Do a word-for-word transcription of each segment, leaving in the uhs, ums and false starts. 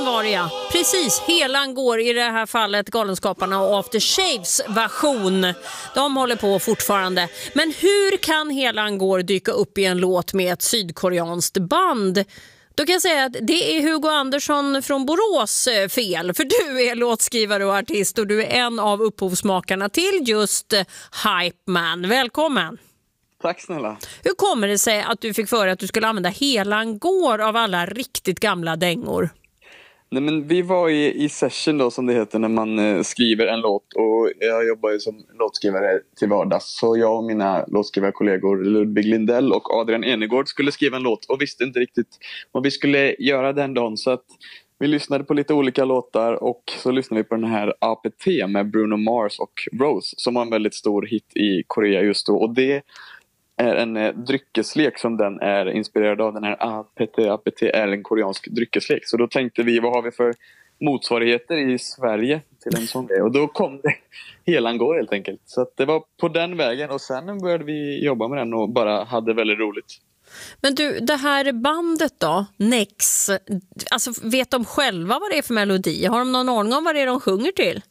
var det ja. Precis, Helan går i det här fallet Galenskaparna och After Shaves version. De håller på fortfarande. Men hur kan Helan går dyka upp i en låt med ett sydkoreanskt band? Då kan jag säga att det är Hugo Andersson från Borås fel. För du är låtskrivare och artist och du är en av upphovsmakarna till just Hype Man. Välkommen! Tack snälla. Hur kommer det sig att du fick för att du skulle använda Helan går av alla riktigt gamla dängor? Nej, men vi var i, i session då, som det heter, när man eh, skriver en låt. Och jag jobbar ju som låtskrivare till vardags. Så jag och mina låtskrivarkollegor Ludvig Lindell och Adrian Enegård skulle skriva en låt. Och visste inte riktigt vad vi skulle göra den dagen. Så att vi lyssnade på lite olika låtar. Och så lyssnade vi på den här A P T med Bruno Mars och Rose. Som var en väldigt stor hit i Korea just då. Och det är en eh, dryckeslek som den är inspirerad av. Den här A P T. A P T är en koreansk dryckeslek. Så då tänkte vi, vad har vi för motsvarigheter i Sverige till en sån grej? Och då kom det Helan går helt enkelt. Så att det var på den vägen. Och sen började vi jobba med den och bara hade väldigt roligt. Men du, det här bandet då, Nex, alltså vet de själva vad det är för melodi? Har de någon ordning om vad det är de sjunger till?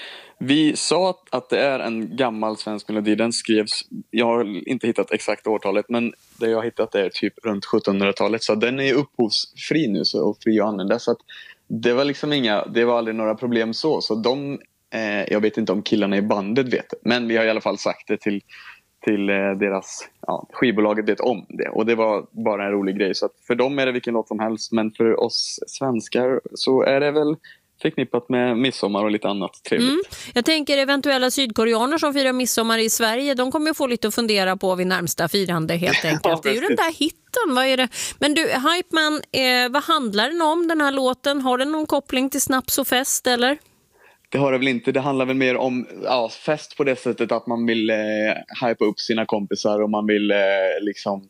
Vi sa att, att det är en gammal svensk melodi. Den skrevs, jag har inte hittat exakt årtalet, men det jag har hittat är typ runt sjuttonhundratalet. Så den är upphovsfri nu så, och fri att använda. Så att det var liksom inga, det var aldrig några problem så. Så de, eh, jag vet inte om killarna i bandet vet. Men vi har i alla fall sagt det till, till eh, deras, ja, skivbolaget vet om det. Och det var bara en rolig grej. Så att för dem är det vilken låt som helst. Men för oss svenskar så är det väl förknippat med midsommar och lite annat trevligt. Mm. Jag tänker eventuella sydkoreaner som firar midsommar i Sverige, de kommer ju få lite att fundera på vid närmsta firande helt enkelt. Ja, det är ju den där hitten, vad är det? Men du, Hype Man, eh, vad handlar den om den här låten? Har den någon koppling till snaps och fest eller? Det har det väl inte. Det handlar väl mer om ja, fest på det sättet att man vill eh, hypa upp sina kompisar och man vill eh, liksom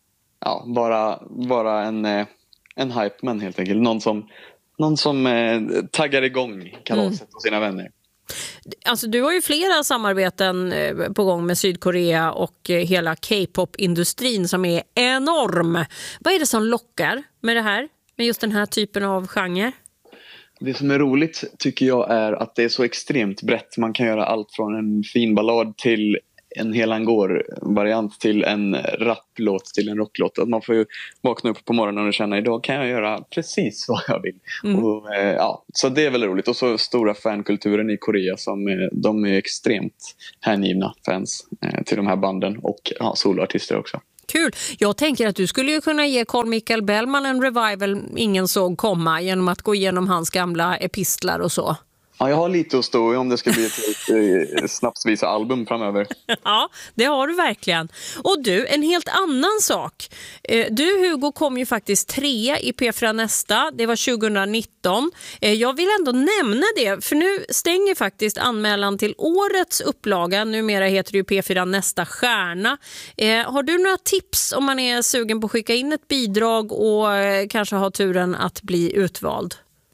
ja, vara, vara en, eh, en hype man helt enkelt. Någon som Någon som eh, taggar igång kalaset mm. och sina vänner. Alltså du har ju flera samarbeten eh, på gång med Sydkorea och eh, hela K-pop-industrin som är enorm. Vad är det som lockar med det här? Med just den här typen av genre? Det som är roligt tycker jag är att det är så extremt brett. Man kan göra allt från en fin ballad till en Helan går-variant till en rapplåt till en rocklåt. Att man får ju vakna upp på morgonen och känna idag kan jag göra precis vad jag vill. Mm. Och, eh, ja, så det är väl roligt. Och så stora fankulturen i Korea som eh, de är extremt hängivna fans eh, till de här banden och ja, soloartister också. Kul. Jag tänker att du skulle ju kunna ge Carl Michael Bellman en revival ingen såg komma genom att gå igenom hans gamla epistlar och så. Ja, jag har lite att stå i om det ska bli ett, ett snapsvisa album framöver. Ja, det har du verkligen. Och du, en helt annan sak. Du, Hugo, kom ju faktiskt trea i P fyra Nästa. Det var tjugonitton. Jag vill ändå nämna det, för nu stänger faktiskt anmälan till årets upplaga. Numera heter det ju P fyra Nästa Stjärna. Har du några tips om man är sugen på att skicka in ett bidrag och kanske ha turen att bli utvald?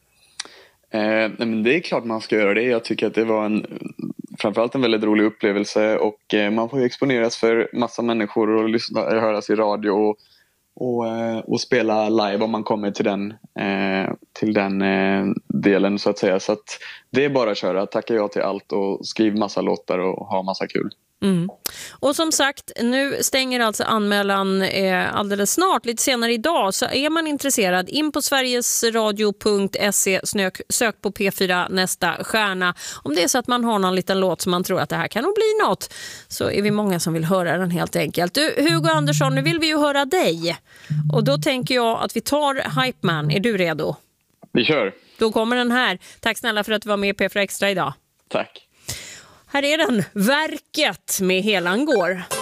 Eh, men det är klart man ska göra det. Jag tycker att det var en, framförallt en väldigt rolig upplevelse och eh, man får ju exponeras för massa människor och lyssna, höras i radio och, och, eh, och spela live om man kommer till den, eh, till den eh, delen så att säga. Så att det är bara att köra, tacka jag till allt och skriv massa låtar och ha massa kul. Mm. Och som sagt, nu stänger alltså anmälan eh, alldeles snart, lite senare idag. Så är man intresserad, in på sverigesradio punkt se, snök, sök på P fyra Nästa Stjärna. Om det är så att man har någon liten låt som man tror att det här kan nog bli något, så är vi många som vill höra den helt enkelt. Du, Hugo Andersson, nu vill vi ju höra dig. Och då tänker jag att vi tar Hype Man. Är du redo? Vi kör. Då kommer den här. Tack snälla för att du var med i P fyra Extra idag. Tack. Här är den, Verket med Helan går.